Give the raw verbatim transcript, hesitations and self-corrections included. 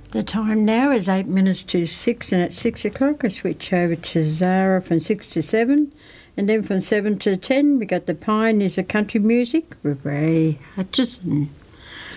The time now is eight minutes to six, and at six o'clock I switch over to Zara from six to seven, and then from seven to ten we got the Pioneers of Country Music with Ray Hutchison.